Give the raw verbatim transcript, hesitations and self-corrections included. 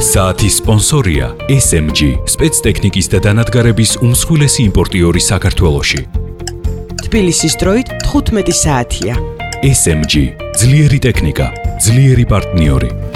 საათის სპონსორია ეს ემ ჯი, სპეცტექნიკის და დანადგარების უმსხვილესი იმპორტიორი საქართველოში. თბილისის დროით თხუთმეტი საათია. ეს ემ ჯი, ძლიერი ტექნიკა, ძლიერი პარტნიორი.